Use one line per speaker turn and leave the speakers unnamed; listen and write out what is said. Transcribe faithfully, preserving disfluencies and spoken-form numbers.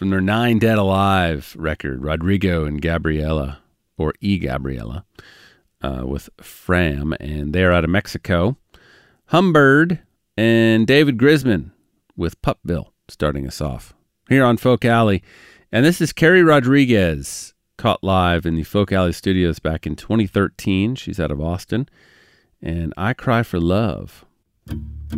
from their Nine Dead Alive record, Rodrigo and Gabriela, or E. Gabriela, uh, with Fram, and they're out of Mexico. Humbird and David Grisman with Pupville starting us off here on Folk Alley. And this is Carrie Rodriguez, caught live in the Folk Alley Studios back in twenty thirteen. She's out of Austin. And I Cry for Love.